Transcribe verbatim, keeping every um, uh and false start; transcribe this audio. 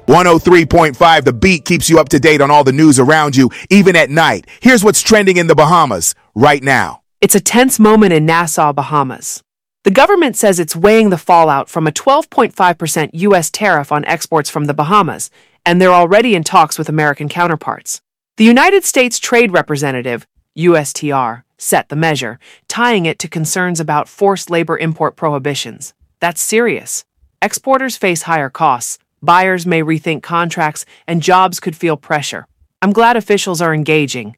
one oh three point five The Beat keeps you up to date on all the news around you, even at night. Here's what's trending in the Bahamas right now. It's a tense moment in Nassau, Bahamas. The government says it's weighing the fallout from a twelve point five percent U S tariff on exports from the Bahamas, and they're already in talks with American counterparts. The United States Trade Representative, U S T R, set the measure, tying it to concerns about forced labor import prohibitions. That's serious. Exporters face higher costs, buyers may rethink contracts, and jobs could feel pressure. I'm glad officials are engaging,